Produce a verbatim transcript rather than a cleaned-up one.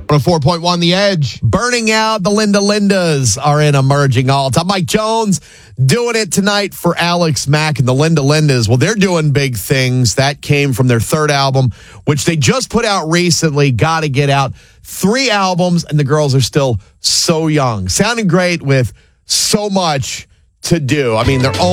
one oh four point one The Edge. Burning Out, the Linda Lindas are in Emerging Alt. I'm Mike Jones, doing it tonight for Alex Mack and the Linda Lindas. Well, they're doing big things. That came from their third album, which they just put out recently. Gotta Get Out. Three albums, and the girls are still so young. Sounding great with so much to do. I mean, they're all